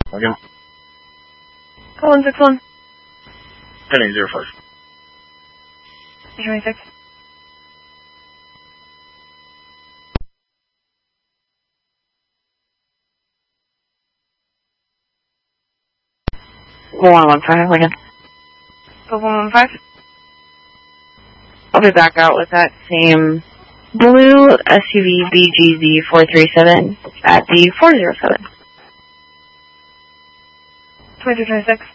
Again. Call 161. Pending 05. 26. Go 115, Lincoln. Call 115. I'll be back out with that same blue SUV BGZ 437 at the 407. 2226.